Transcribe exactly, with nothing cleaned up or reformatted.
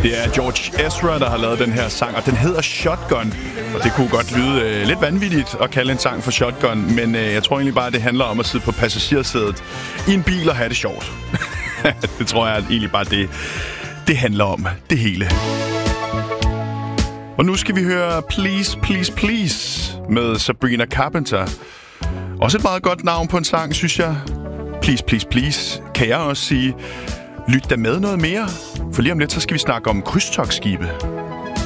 Det er George Ezra, der har lavet den her sang, og den hedder Shotgun. Og det kunne godt lyde øh, lidt vanvittigt at kalde en sang for Shotgun, men øh, jeg tror egentlig bare, det handler om at sidde på passagersædet i en bil og have det sjovt. Det tror jeg egentlig bare, det, det handler om. Det hele. Og nu skal vi høre Please, Please, Please med Sabrina Carpenter. Også et meget godt navn på en sang, synes jeg. Please, Please, Please. Kan jeg også sige, lyt da med noget mere. For lige om lidt, så skal vi snakke om krydstogtskibe.